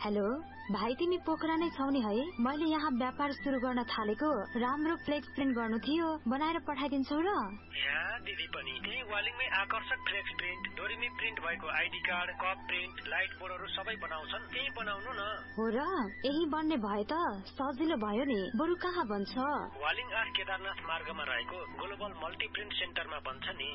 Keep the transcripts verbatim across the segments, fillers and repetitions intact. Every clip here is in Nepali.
हेलो भाइ, तिमी पोखरा नै छौ नि है? मैले यहाँ व्यापार सुरु गर्न थालेको राम्रो फ्लेक्स प्रिन्ट गर्नु थियो, बनाएर पठाइदिन्छौ र? यहाँ दिदी पनि त्यही वालिङमै आकर्षक फ्लेक्स प्रिन्ट, डोरीमै प्रिन्ट भएको ID card, cup print, light बोर्डहरू सबै बनाउँछन्। त्यही बनाउनु न। हो र? यही बन्ने भए त सजिलो भयो नि। बरु कहाँ बन्छ? वालिङ आठ केदारनाथ मार्गमा रहेको ग्लोबल मल्टी प्रिन्ट सेन्टरमा बन्छ नि।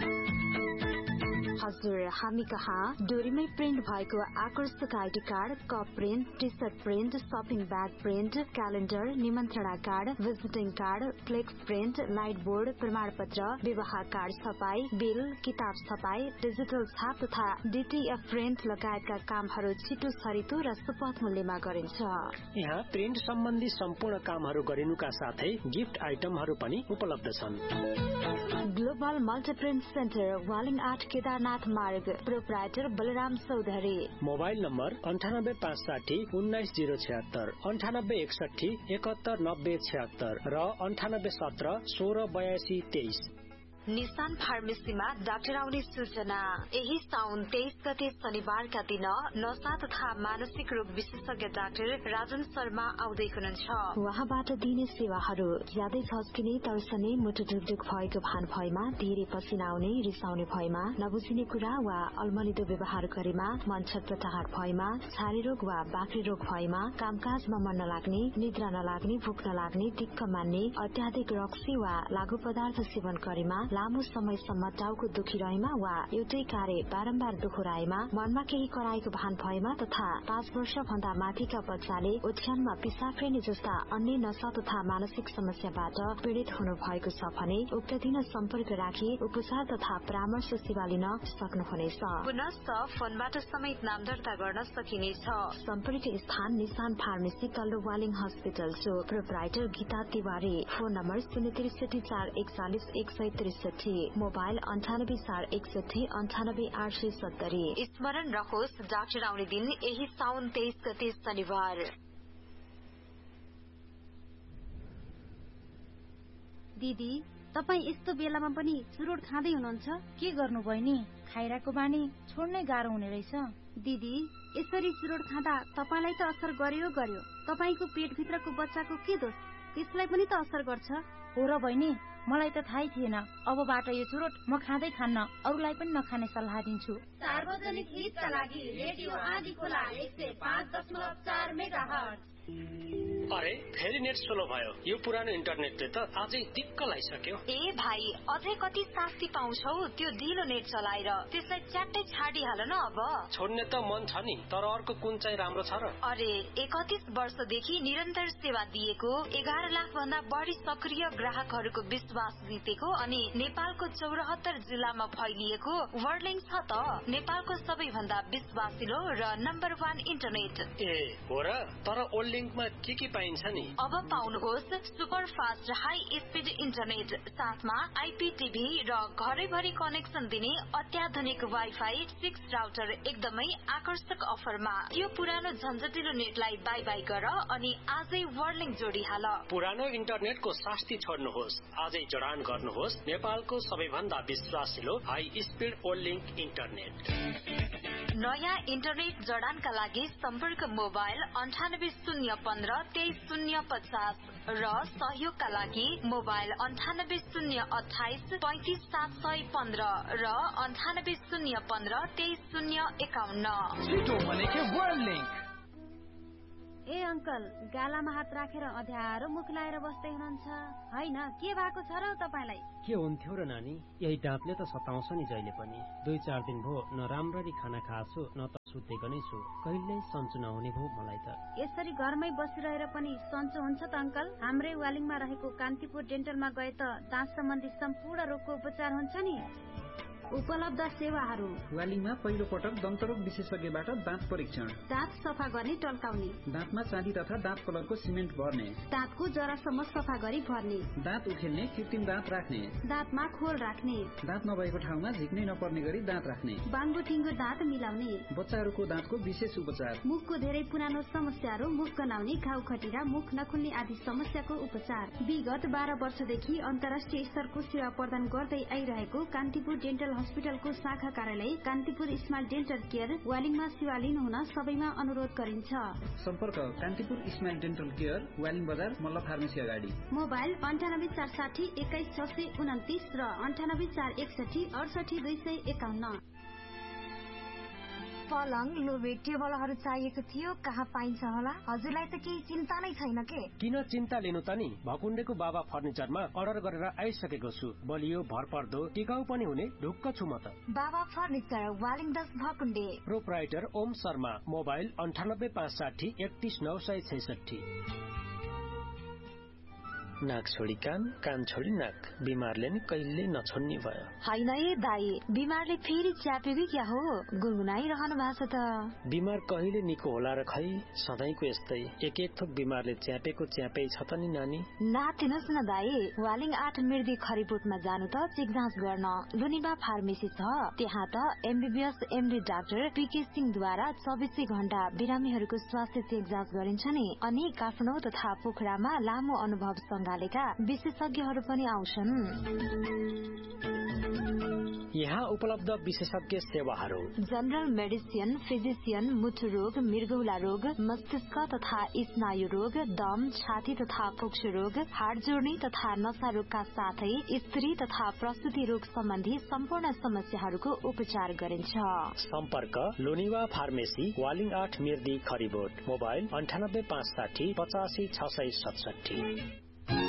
हजुर, हामी कहाँ डोरीमै प्रिन्ट भएको आकर्षक ID card, cup print, T short print, shopping bag print, calendar, निमन्त्रणा card, visiting card, flex print, light board, प्रमाण पत्र, विवाह कार्ड छपाई, बिल, किताब छपाई, डिजिटल छाप तथा डीटीएफ प्रिन्ट लगायतका कामहरू छिटो छरितो र सुपथ मूल्यमा गरिन्छ। यहाँ प्रिन्ट सम्बन्धी सम्पूर्ण कामहरू गरिनुका साथै गिफ्ट आइटमहरू पनि उपलब्ध छन्। ग्लोबल मल्टीप्रिन्ट सेन्टर, वालिङ आठ केदारनाथ मार्ग, proprietor Balram Chaudhary. Mobile number अन्ठानब्बे पाँच साठी उन्नाइस जिरो छत्तर, अन्ठानब्बे एकसठी एकहत्तर नब्बे छत्तर र अन्ठानब्बे सत्र सोह्र बयासी तेइस। निशान फार्मेसीमा डाक्टर आउने सूचना। यही साउन तेइस गते शनिबारका दिन नशा तथा मानसिक रोग विशेषज्ञ डाक्टर राजन शर्मा आउँदै हुनुहुन्छ। उहाँबाट दिने सेवाहरू ज्यादै झस्किने, तर्सने, मुटु ढुकढुक भएको भान भएमा, धेरै पसिना आउने, रिसाउने भएमा, नबुझिने कुरा वा अल्मलिदो व्यवहार गरेमा, मन छटपटाहट भएमा, छारे रोग वा बाक्रे रोग भएमा, कामकाजमा मन नलाग्ने, निद्रा नलाग्ने, भूख नलाग्ने, दिक्क मान्ने, अत्याधिक रक्सी वा लागू पदार्थ सेवन गरेमा, लामो समयसम्म टाउको दुखिरहेमा वा एउटै कार्य बारम्बार दोहोऱ्याएमा, मनमा केही कराएको भान भएमा तथा पाँच वर्ष भन्दा माथिका बच्चाले ओछ्यानमा पिसाब फेर्ने जस्ता अन्य नशा तथा मानसिक समस्याबाट पीड़ित हुनु भएको छ भने उक्त दिन सम्पर्क राखी उपचार तथा परामर्श सेवा लिन सक्नुहुनेछ। पुनश्च फोनबाट समेत नाम दर्ता गर्न सकिनेछ। सम्पर्क स्थान निशान फार्मेसी, तल्लो वालिङ हस्पिटल चोक, proprietor Gita Tiwari. Phone number शून्य त्रिसठी चार एकचालिस एक सय त्रिसठी, मोबाइल अन्ठानब्बे चार एकसठी अन्ठानब्बे आठ सय सत्तरी। स्मरण रहोस्, डाक्टर आउने दिन यही साउन तेइस गते शनिबार। दिदी, तपाई यस्तो बेलामा पनि चुरोट खाँदै हुनुहुन्छ? के गर्नु बहिनी? खाइराको बानी छोड्नै गाह्रो हुने रहेछ। दिदी, यसरी चुरोट खाँदा तपाईलाई त असर गर्यो गर्यो, तपाईको पेटभित्रको बच्चाको के दोष? त्यसलाई पनि त असर गर्छ। हो र बहिनी, मलाई त थाहै थिएन। अबबाट यो चुरोट म खाँदै खान्न, अरूलाई पनि नखाने सल्लाह दिन्छु। सार्वजनिक हितका लागि रेडियो आदि खोला एक सय पाँच दशमलव चार मेगा हर्ज। अरे फेरि नेट स्लो भयो। यो पुरानो इन्टरनेटले त आजै दिक्क लागिसक्यो। ए भाइ, अझै कति शास्ति पाउँछौ त्यो ढिलो नेट चलाएर? त्यसलाई च्याट्टै छाडिहाल न अब। छोड्ने त मन छ नि, तर अर्को कुन चाहिँ राम्रो छ र? अरे एकतीस वर्षदेखि निरन्तर सेवा दिएको, एघार लाख भन्दा बढी सक्रिय ग्राहकहरूको विश्वास जितेको अनि नेपालको चौरात्तर जिल्लामा फैलिएको वर्लिङ छ त नेपालको सबैभन्दा विश्वासिलो र नम्बर वान इन्टरनेट। ए हो र? तर ओल्डिङमा के के पाइन्छ नि? अब पाउनुहोस् super fast high speed internet, साथमा आइपीटीभी र घरैभरि कनेक्सन दिने अत्याधुनिक वाइफाई, सिक्स राउटर एकदमै आकर्षक अफरमा। यो पुरानो झन्झटिलो नेटलाई बाई बाई गर अनि आजै वर्लिङ जोडिहाल। पुरानो इन्टरनेटको शास्ति छोड्नुहोस्, आजै जडान गर्नुहोस् नेपालको सबैभन्दा विश्वासिलो हाई स्पिड ओल्डिङ इन्टरनेट। नयाँ इन्टरनेट जडानका लागि सम्पर्क मोबाइल अन्ठानब्बे शून्य पन्ध्र तेइस शून्य पचास र सहयोगका लागि मोबाइल अन्ठानब्बे शून्य अठाइस पैंतिस सात सय पन्ध्र र अन्ठानब्बे शून्य पन्ध्र तेइस शून्य एकाउन्न। ए अंकल, गालामा हात राखेर अध्यारो मुख लाएर बस्दै हुनुहुन्छ हैन? के भएको छ र तपाईलाई? के हुन्थ्यो र नानी, यही दाँतले त सताउँछ नि जहिले पनि। दुई चार दिन भो न राम्ररी खाना खाछु न त सुतेको नै छु। कहिल्यै सन्चो नहुने भो मलाई त। यसरी घरमै बसिरहेर पनि सन्चो हुन्छ त अंकल? हाम्रै वालिङमा रहेको कान्तिपुर डेन्टलमा गए त दाँत सम्बन्धी सम्पूर्ण रोगको उपचार हुन्छ नि। उपलब्ध सेवाहरू: वालिङमा पहिलो पटक दन्तरोग विशेषज्ञबाट दाँत परीक्षण, दाँत सफा गर्ने टल्काउने, दाँतमा चाँदी तथा दाँत कलरको सिमेन्ट भर्ने, दाँतको जरासम्म सफा गरी भर्ने, दाँत उखेल्ने कृत्रिम दाँत राख्ने, दाँतमा खोल राख्ने, दाँत नभएको ठाउँमा झिक्नै नपर्ने गरी दाँत राख्ने, बाङ्गो टिङ्गो दाँत मिलाउने, बच्चाहरूको दाँतको विशेष उपचार, मुखको धेरै पुरानो समस्याहरू, मुख गनाउने, घाउ खटिरा, मुख नखुल्ने आदि समस्याको उपचार। विगत बाह्र वर्षदेखि अन्तर्राष्ट्रिय स्तरको सेवा प्रदान गर्दै आइरहेको कान्तिपुर डेन्टल हस्पिटलको शाखा कार्यालय कान्तिपुर स्माइल डेन्टल केयर वालिङमा सेवा लिनुहुन सबैमा अनुरोध गरिन्छ। सम्पर्क Kantipur smile dental care Waling बजार मल्ल फार्मेसी अगाडि। मोबाइल अन्ठानब्बे चार साठी एक्काइस छ सय उन्तिस र अन्ठानब्बे चार एकसठी अडसठी दुई सय एकाउन्न। पलङ लोबे टेबलहरू चाहिएको थियो, कहाँ पाइन्छ होला? हजुरलाई त केही चिन्ता नै छैन के? किन चिन्ता लिनु त नि, भकुण्डेको बाबा फर्निचरमा अर्डर गरेर आइसकेको छु। बलियो भरपर्दो टिकाउ पनि हुने ढुक्क छु म त। बाबा फर्निचर वालिङ दस भकुण्डे। प्रोप्राइटर ओम शर्मा। मोबाइल अन्ठानब्बे पाँच साठी एकतिस नौ सय छैसठी। नाक छोडी कान, कान छोडी नाक, बिमारले नि कहिले नछोड्ने भयो। होइन ए दाई, बिमारले फेरि च्याप्यो कि क्या हो? गुनगुनाइरहनु भएको छ त। बिमार कहिले निको होला र खै, सधैँको यस्तै एक एक थोक बिमारले च्यापेको च्यापै छ त नि नानी। नातिनुहोस् न दाई, वालिङ आठ मिर्दी खरिबोटमा जानु त चेक जाँच गर्न। लुनिबा फार्मेसी छ, त्यहाँ त एमबीबीएस एमडी डाक्टर पीके सिंहद्वारा चौबिसै घण्टा बिरामीहरूको स्वास्थ्य चेक जाँच गरिन्छ नि। अनि काठमाडौँ तथा पोखरामा लामो अनुभव सँगालेका विशेषज्ञहरू पनि आउँछन्। यहाँ उपलब्ध विशेषज्ञ सेवाहरू: जनरल मेडिसिन, फिजिसियन, मुटु रोग, मृगौला रोग, मस्तिष्क तथा स्नायु रोग, दम, छाती तथा फोक्सो रोग, हाड जोड्ने तथा नसा रोगका साथै स्त्री तथा प्रसुति रोग सम्बन्धी सम्पूर्ण समस्याहरूको उपचार गरिन्छ। सम्पर्क लोनिवा फार्मेसी वालिङ आठ मिर्दी खरिबोट। मोबाइल अन्ठानब्बे पाँच साठी पचासी छ सय सतसठी।